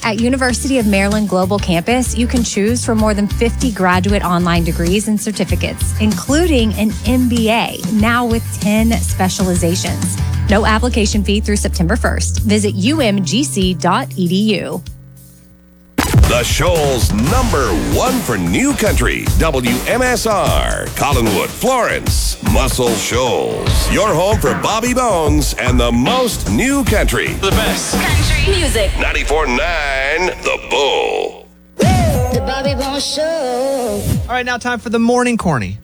At University of Maryland Global Campus, you can choose from more than 50 graduate online degrees and certificates, including an MBA, now with 10 specializations. No application fee through September 1st. Visit umgc.edu. The Shoal's #1 for new country, WMSR, Collinwood, Florence, Muscle Shoals. Your home for Bobby Bones and the most new country. The best country music. 94.9 The Bull. The Bobby Bones Show. All right, now time for the morning corny.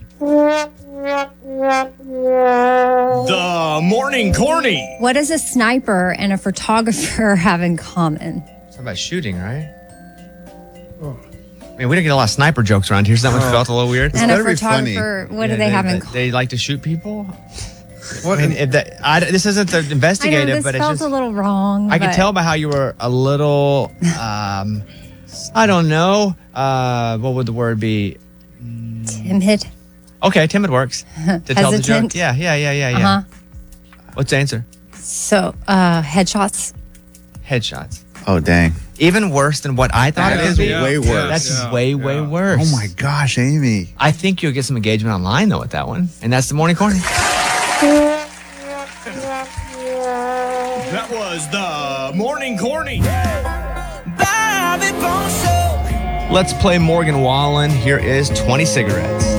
The morning corny. What does a sniper and a photographer have in common? Talking about shooting, right? I mean, we don't get a lot of sniper jokes around here, so that one felt a little weird. And a better be funny. photographer, what do they have in common? They like to shoot people? What? I mean, this isn't the I know investigative, this but it's felt just... a little wrong. I could but- tell by how you were a little, I don't know. What would the word be? Timid. Okay, timid works. To tell the joke. Hesitant. Yeah. Uh-huh. What's the answer? So, headshots. Headshots. Oh, dang. Even worse than what I thought That it would is be. way worse. That's way worse. Oh, my gosh, Amy. I think you'll get some engagement online, though, with that one. And that's the morning corny. That was the morning corny. Let's play Morgan Wallen. Here is 20 Cigarettes.